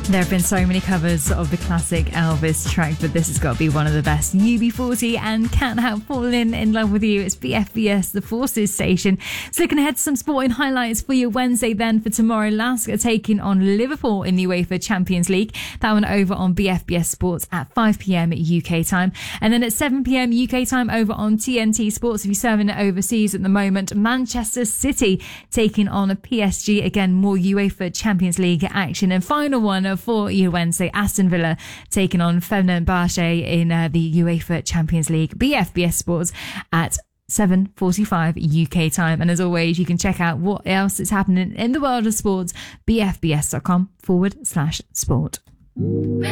There have been so many covers of the classic Elvis track, but this has got to be one of the best. UB40 and Can't Help Falling in Love with You. It's BFBS, the Forces station. So looking ahead to some sporting highlights for your Wednesday then. For tomorrow, Lask are taking on Liverpool in the UEFA Champions League. That one over on BFBS Sports at 5 p.m. UK time. And then at 7 p.m. UK time over on TNT Sports, if you're serving it overseas at the moment, Manchester City taking on a PSG. Again, more UEFA Champions League action. And final one for you Wednesday, Aston Villa taking on Fenerbahce in the UEFA Champions League. BFBS Sports at 7:45 UK time. And as always, you can check out what else is happening in the world of sports, bfbs.com/sport.